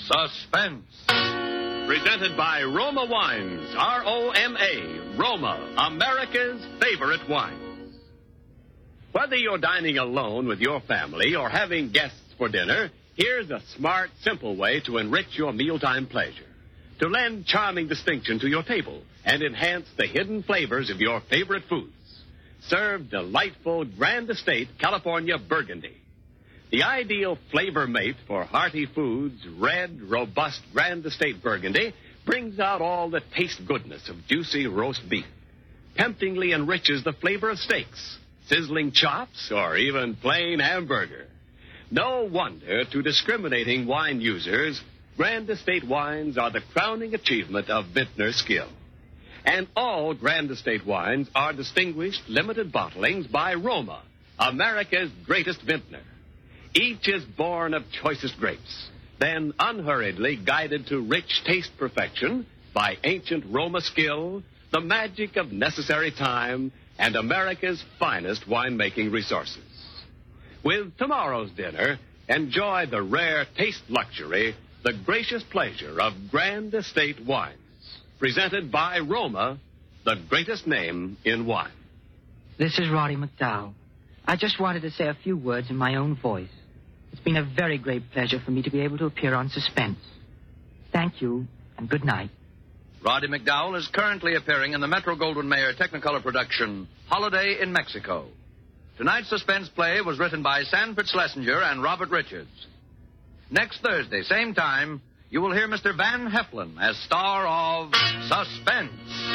Suspense. Presented by Roma Wines, R-O-M-A, Roma, America's favorite wines. Whether you're dining alone with your family or having guests for dinner, here's a smart, simple way to enrich your mealtime pleasure. To lend charming distinction to your table and enhance the hidden flavors of your favorite foods. Serve delightful Grand Estate California Burgundy. The ideal flavor mate for hearty foods, red, robust Grand Estate Burgundy brings out all the taste goodness of juicy roast beef. Temptingly enriches the flavor of steaks, sizzling chops, or even plain hamburger. No wonder to discriminating wine users, Grand Estate wines are the crowning achievement of vintner skill. And all Grand Estate wines are distinguished limited bottlings by Roma, America's greatest vintner. Each is born of choicest grapes, then unhurriedly guided to rich taste perfection by ancient Roma skill, the magic of necessary time, and America's finest winemaking resources. With tomorrow's dinner, enjoy the rare taste luxury, the gracious pleasure of Grand Estate wines. Presented by Roma, the greatest name in wine. This is Roddy McDowell. I just wanted to say a few words in my own voice. It's been a very great pleasure for me to be able to appear on Suspense. Thank you, and good night. Roddy McDowell is currently appearing in the Metro-Goldwyn-Mayer Technicolor production, Holiday in Mexico. Tonight's Suspense play was written by Sanford Schlesinger and Robert Richards. Next Thursday, same time, you will hear Mr. Van Heflin as star of Suspense.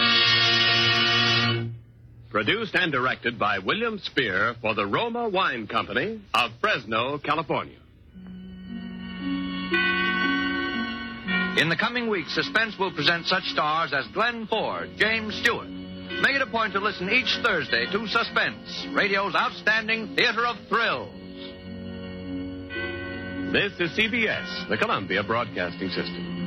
Produced and directed by William Spear for the Roma Wine Company of Fresno, California. In the coming weeks, Suspense will present such stars as Glenn Ford, James Stewart. Make it a point to listen each Thursday to Suspense, radio's outstanding theater of thrills. This is CBS, the Columbia Broadcasting System.